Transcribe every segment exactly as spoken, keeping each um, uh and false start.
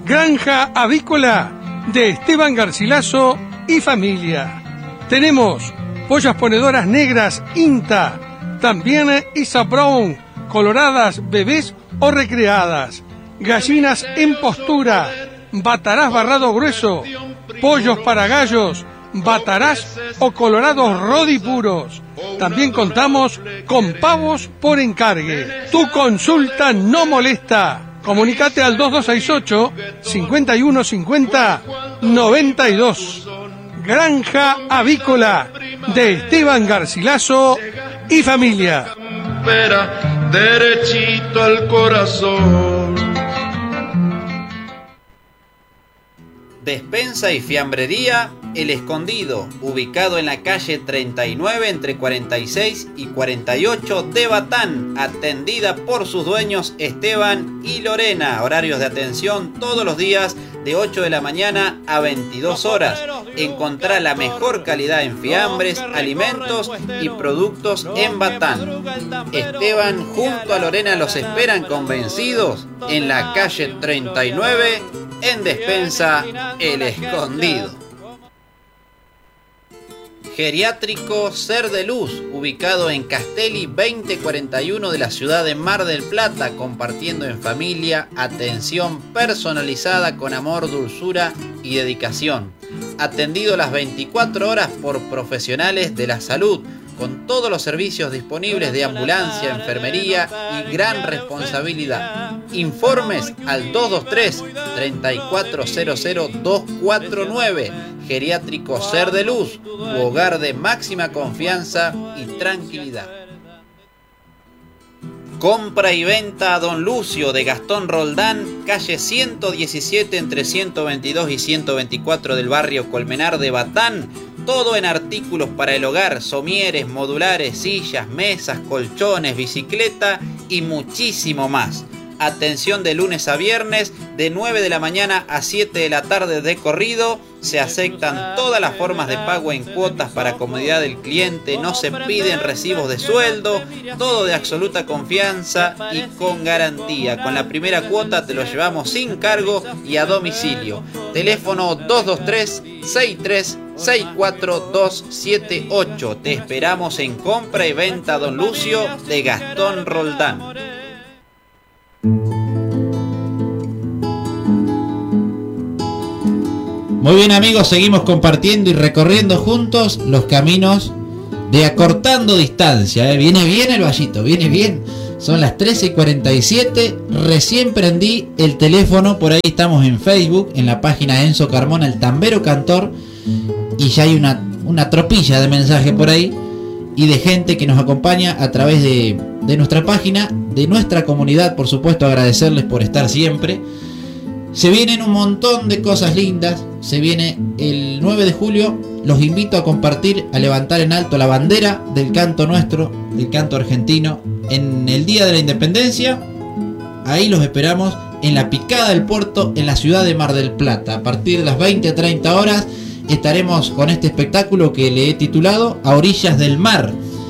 Granja Avícola de Esteban Garcilaso y familia. Tenemos pollas ponedoras negras INTA, también Isa Brown, coloradas, bebés o recreadas, gallinas en postura, batarás barrado grueso, pollos para gallos, batarás o colorados rodi puros. También contamos con pavos por encargue. Tu consulta no molesta. Comunicate al dos dos seis ocho, cinco uno cinco cero, nueve dos. Granja Avícola de Esteban Garcilaso y familia. Derechito al corazón. Despensa y fiambrería El Escondido, ubicado en la calle treinta y nueve entre cuarenta y seis y cuarenta y ocho de Batán, atendida por sus dueños Esteban y Lorena. Horarios de atención todos los días de ocho de la mañana a veintidós horas. Encontrá la mejor calidad en fiambres, alimentos y productos en Batán. Esteban junto a Lorena los esperan convencidos en la calle treinta y nueve en Despensa El Escondido. Geriátrico Ser de Luz, ubicado en Castelli veinte cuarenta y uno de la ciudad de Mar del Plata, compartiendo en familia atención personalizada con amor, dulzura y dedicación. Atendido las veinticuatro horas por profesionales de la salud, con todos los servicios disponibles de ambulancia, enfermería y gran responsabilidad. Informes al dos dos tres, tres cuatro cero cero, dos cuatro nueve. Geriátrico Ser de Luz, tu hogar de máxima confianza y tranquilidad. Compra y venta Don Lucio de Gastón Roldán, calle ciento diecisiete entre ciento veintidós y ciento veinticuatro del barrio Colmenar de Batán. Todo en artículos para el hogar, somieres, modulares, sillas, mesas, colchones, bicicleta y muchísimo más. Atención de lunes a viernes de nueve de la mañana a siete de la tarde de corrido. Se aceptan todas las formas de pago en cuotas para comodidad del cliente. No se piden recibos de sueldo. Todo de absoluta confianza y con garantía. Con la primera cuota te lo llevamos sin cargo y a domicilio. Teléfono dos dos tres, seis tres seis cuatro dos siete ocho. Te esperamos en Compra y Venta Don Lucio de Gastón Roldán. Muy bien, amigos, seguimos compartiendo y recorriendo juntos los caminos de Acortando Distancia, ¿eh? Viene bien el vallito, viene bien. Son las trece y cuarenta y siete, recién prendí el teléfono, por ahí estamos en Facebook, en la página Enzo Carmona, el tambero cantor, y ya hay una, una tropilla de mensajes por ahí y de gente que nos acompaña a través de, de nuestra página, de nuestra comunidad, por supuesto, agradecerles por estar siempre. Se vienen un montón de cosas lindas. Se viene el nueve de julio. Los invito a compartir, a levantar en alto la bandera del canto nuestro, el canto argentino, en el Día de la Independencia. Ahí los esperamos en la Picada del Puerto, en la ciudad de Mar del Plata. A partir de las veinte a treinta horas estaremos con este espectáculo que le he titulado A Orillas del Mar.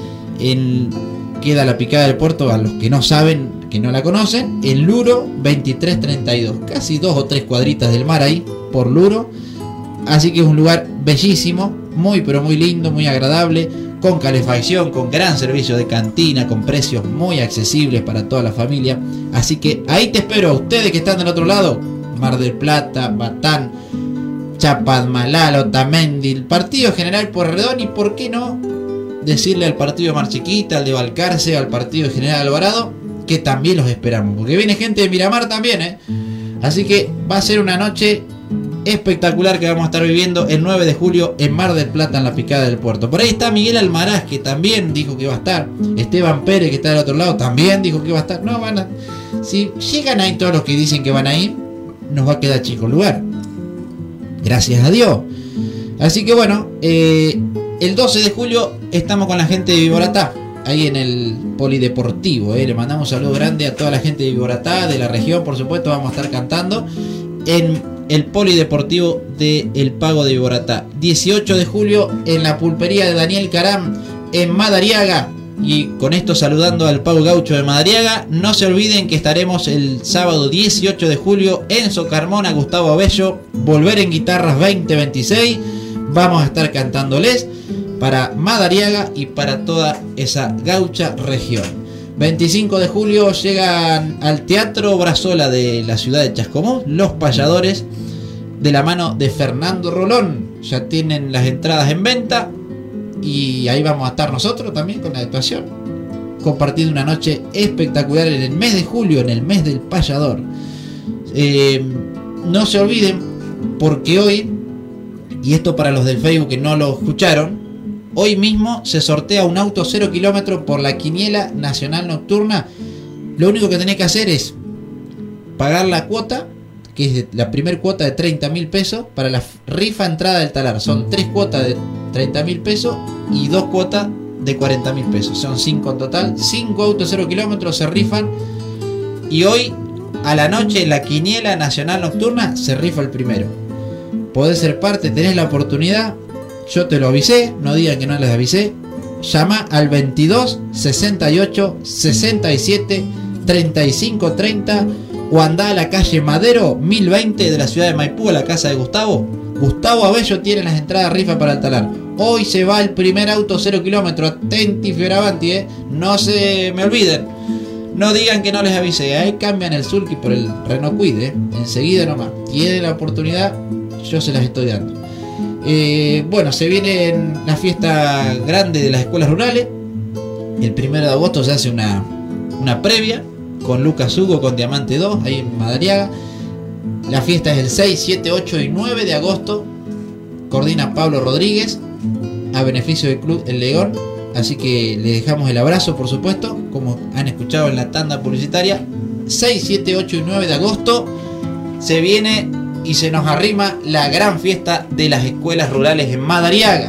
En, queda la Picada del Puerto, a los que no saben, que no la conocen, en Luro veintitrés treinta y dos, casi dos o tres cuadritas del mar ahí por Luro. Así que es un lugar bellísimo, muy pero muy lindo, muy agradable, con calefacción, con gran servicio de cantina, con precios muy accesibles para toda la familia. Así que ahí te espero, a ustedes que están del otro lado, Mar del Plata, Batán, Chapadmalal, Otamendi, el partido General Pueyrredón, y por qué no decirle al partido Mar Chiquita, al de Balcarce, al partido General Alvarado, que también los esperamos, porque viene gente de Miramar también, ¿eh? Así que va a ser una noche espectacular que vamos a estar viviendo el nueve de julio en Mar del Plata, en la Picada del Puerto. Por ahí está Miguel Almaraz, que también dijo que va a estar. Esteban Pérez, que está del otro lado, también dijo que va a estar. No van a... Si llegan ahí todos los que dicen que van a ir, nos va a quedar chico el lugar. Gracias a Dios. Así que bueno, eh, el doce de julio estamos con la gente de Viboratá, ahí en el polideportivo, ¿eh? Le mandamos un saludo grande a toda la gente de Viboratá, de la región, por supuesto. Vamos a estar cantando en el polideportivo de El Pago de Viboratá. dieciocho de julio en la pulpería de Daniel Caram en Madariaga. Y con esto saludando al Pau Gaucho de Madariaga. No se olviden que estaremos el sábado dieciocho de julio en Socarmona, Gustavo Abello, Volver en Guitarras veinte veintiséis. Vamos a estar cantándoles para Madariaga y para toda esa gaucha región. veinticinco de julio llegan al Teatro Brazola de la ciudad de Chascomús Los Payadores, de la mano de Fernando Rolón. Ya tienen las entradas en venta y ahí vamos a estar nosotros también con la actuación, compartiendo una noche espectacular en el mes de julio, en el mes del payador. Eh, no se olviden, porque hoy, y esto para los del Facebook que no lo escucharon, hoy mismo se sortea un auto cero kilómetros por la quiniela nacional nocturna. Lo único que tenés que hacer es pagar la cuota, que es la primer cuota de treinta mil pesos para la rifa entrada del talar. Son tres cuotas de treinta mil pesos y dos cuotas de cuarenta mil pesos. Son cinco en total. Cinco autos cero kilómetros se rifan. Y hoy a la noche en la quiniela nacional nocturna se rifa el primero. Podés ser parte, tenés la oportunidad. Yo te lo avisé, no digan que no les avisé. Llama al veintidós sesenta y ocho sesenta y siete treinta y cinco treinta o andá a la calle Madero mil veinte de la ciudad de Maipú, a la casa de Gustavo. Gustavo Abello tiene las entradas rifa para el talar. Hoy se va el primer auto cero kilómetros. Atenti, Fioravanti, eh. No se me olviden. No digan que no les avisé. Ahí cambian el Sulky por el Renault Kwid, eh. Enseguida nomás. Tienen la oportunidad, yo se las estoy dando. Eh, bueno, se viene la fiesta grande de las escuelas rurales. El primero de agosto se hace una, una previa con Lucas Hugo, con Diamante dos, ahí en Madariaga. La fiesta es el seis, siete, ocho y nueve de agosto. Coordina Pablo Rodríguez, a beneficio del Club El León. Así que le dejamos el abrazo, por supuesto, como han escuchado en la tanda publicitaria. seis, siete, ocho y nueve de agosto se viene y se nos arrima la gran fiesta de las escuelas rurales en Madariaga.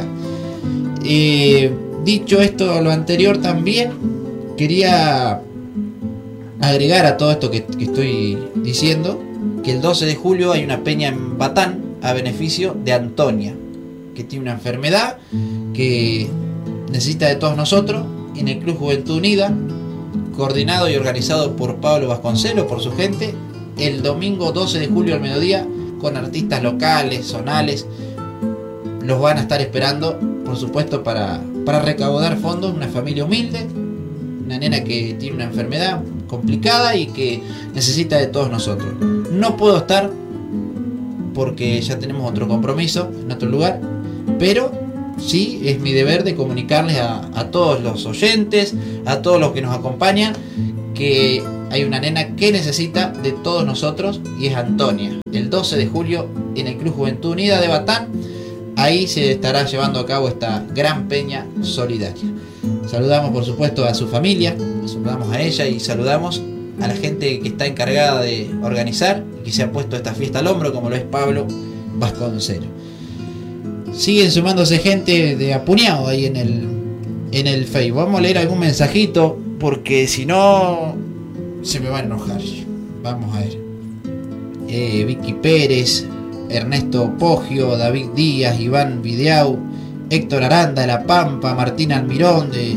Eh, dicho esto, lo anterior, también quería agregar a todo esto que, que estoy diciendo que el doce de julio hay una peña en Batán a beneficio de Antonia, que tiene una enfermedad que necesita de todos nosotros, en el Club Juventud Unida, coordinado y organizado por Pablo Vasconcelos, por su gente, el domingo doce de julio al mediodía, con artistas locales, zonales. Los van a estar esperando, por supuesto, para, para recaudar fondos. Una familia humilde, una nena que tiene una enfermedad complicada y que necesita de todos nosotros. No puedo estar porque ya tenemos otro compromiso en otro lugar, pero sí es mi deber de comunicarles a, a todos los oyentes, a todos los que nos acompañan, que hay una nena que necesita de todos nosotros y es Antonia. El doce de julio en el Club Juventud Unida de Batán, ahí se estará llevando a cabo esta gran peña solidaria. Saludamos, por supuesto, a su familia, saludamos a ella y saludamos a la gente que está encargada de organizar y que se ha puesto esta fiesta al hombro, como lo es Pablo Vasconcelos. Siguen sumándose gente de apuñado ahí en el, en el Facebook. Vamos a leer algún mensajito, porque si no se me va a enojar. Vamos a ver. Eh, Vicky Pérez, Ernesto Poggio, David Díaz, Iván Videau, Héctor Aranda de La Pampa, Martín Almirón de...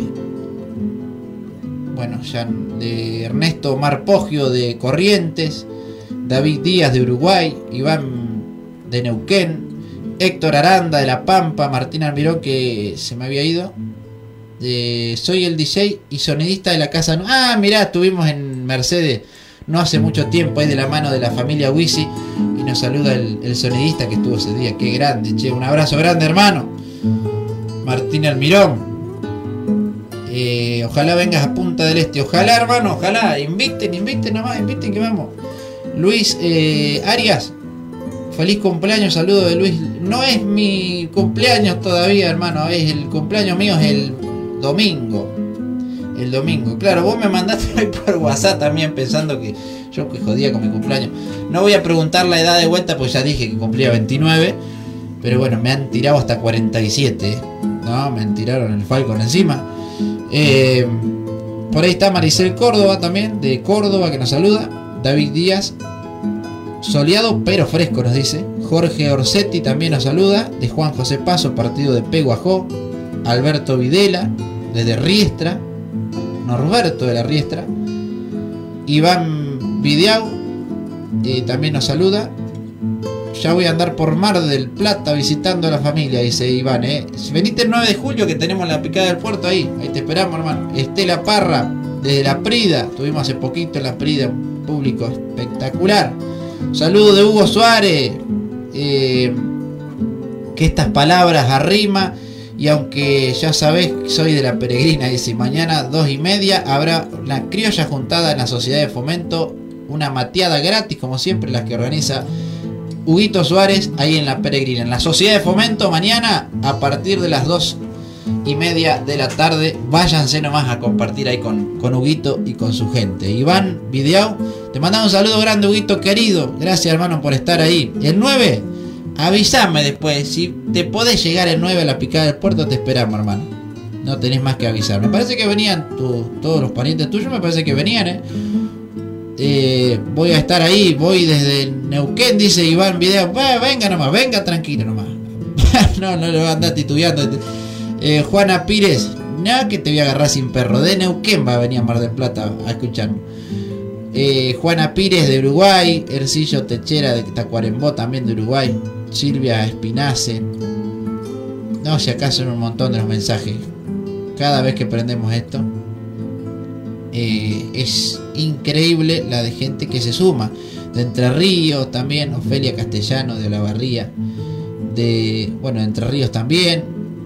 Bueno, ya de Ernesto Omar Poggio de Corrientes, David Díaz de Uruguay, Iván de Neuquén, Héctor Aranda de La Pampa, Martín Almirón, que se me había ido. Eh, soy el D J y sonidista de la casa. Ah, mirá, estuvimos en Mercedes no hace mucho tiempo, ahí de la mano de la familia Wisi, y nos saluda el, el sonidista que estuvo ese día. Qué grande, che, un abrazo grande, hermano Martín Almirón. Eh, ojalá vengas a Punta del Este, ojalá, hermano, ojalá, inviten, inviten nomás, inviten que vamos. Luis eh, Arias, feliz cumpleaños, saludo de Luis. No es mi cumpleaños todavía, hermano, es el cumpleaños mío, es el domingo. El domingo, claro, vos me mandaste hoy por WhatsApp también pensando que yo que jodía con mi cumpleaños. No voy a preguntar la edad de vuelta, pues ya dije que cumplía veintinueve. Pero bueno, me han tirado hasta cuarenta y siete, ¿eh? No, me tiraron el Falcon encima. Eh, por ahí está Maricel Córdoba también, de Córdoba, que nos saluda. David Díaz, soleado pero fresco, nos dice. Jorge Orsetti también nos saluda, de Juan José Paso, partido de Peguajó. Alberto Videla, desde Riestra, Norberto de la Riestra. Iván Vidiau eh, también nos saluda. Ya voy a andar por Mar del Plata visitando a la familia, dice Iván. Eh. Venite el nueve de julio que tenemos la picada del puerto ahí. Ahí te esperamos, hermano. Estela Parra, desde La Prida. Tuvimos hace poquito en La Prida un público espectacular. Saludo de Hugo Suárez. Eh, que estas palabras arrima. Y aunque ya sabés, soy de La Peregrina, dice, mañana dos y media habrá una criolla juntada en la Sociedad de Fomento. Una mateada gratis, como siempre, las que organiza Huguito Suárez, ahí en La Peregrina, en la Sociedad de Fomento, mañana a partir de las dos y media de la tarde. Váyanse nomás a compartir ahí con, con Huguito y con su gente. Iván Videau, te mandamos un saludo grande, Huguito querido. Gracias, hermano, por estar ahí. El nueve, avísame después. Si te podés llegar el nueve a la picada del puerto, te esperamos, hermano. No tenés más que avisar. Me parece que venían tu, todos los parientes tuyos, me parece que venían, eh. Eh, voy a estar ahí, voy desde Neuquén, dice Iván Video. Venga nomás, venga tranquilo nomás. No, no le va a andar titubeando. eh, Juana Pires, no, que te voy a agarrar sin perro. De Neuquén va a venir a Mar del Plata a escucharme. eh, Juana Pires de Uruguay. Ercillo Techera de Tacuarembó, también de Uruguay. Silvia Espinace. No, si acá son un montón de los mensajes cada vez que prendemos esto. Eh, es increíble la de gente que se suma. De Entre Ríos también, Ofelia Castellano de Olavarría, de, bueno, de Entre Ríos también,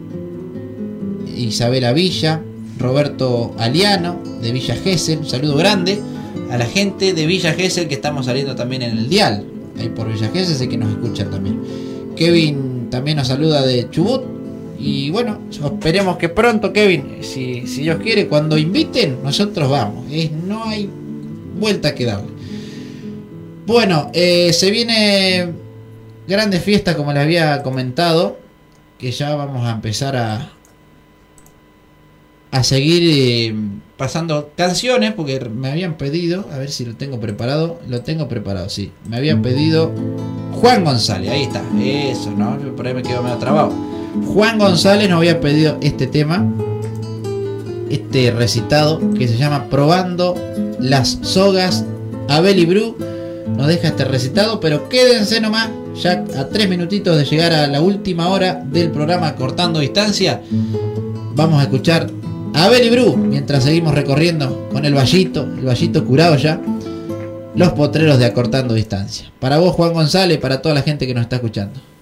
Isabela Villa, Roberto Aliano de Villa Gesell. Un saludo grande a la gente de Villa Gesell, que estamos saliendo también en el dial, ahí por Villa Gesell, sé que nos escuchan también. Kevin también nos saluda de Chubut. Y bueno, esperemos que pronto, Kevin, si, si Dios quiere, cuando inviten, nosotros vamos. Es, no hay vuelta que darle. Bueno, eh, se viene grandes fiestas, como les había comentado, que ya vamos a empezar a a seguir eh, pasando canciones, porque me habían pedido, a ver si lo tengo preparado, lo tengo preparado, sí, me habían pedido Juan González, ahí está, eso, ¿no? Por ahí me quedo medio trabado. Juan González nos había pedido este tema, este recitado que se llama Probando las Sogas. Abel y Bru nos deja este recitado, pero quédense nomás, ya a tres minutitos de llegar a la última hora del programa Cortando Distancia. Vamos a escuchar a Abel y Bru mientras seguimos recorriendo con el vallito, el vallito curado ya, los potreros de Acortando Distancia. Para vos, Juan González, para toda la gente que nos está escuchando.